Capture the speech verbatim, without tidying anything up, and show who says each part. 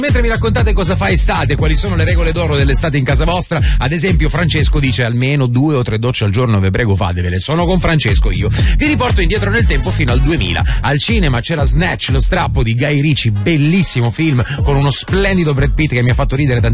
Speaker 1: Mentre mi raccontate cosa fa estate, quali sono le regole d'oro dell'estate in casa vostra, ad esempio Francesco dice almeno due o tre docce al giorno, vi prego fatevele, sono con Francesco io. Vi riporto indietro nel tempo fino al duemila. Al cinema c'era Snatch, lo strappo di Guy Ritchie, bellissimo film con uno splendido Brad Pitt che mi ha fatto ridere tantissimo.